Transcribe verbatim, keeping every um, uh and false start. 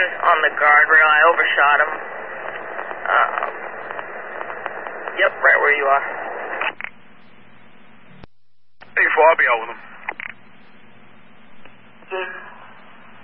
on the guardrail. I overshot him. Uh, yep, right where you are. Hey, four, I'll be out with him.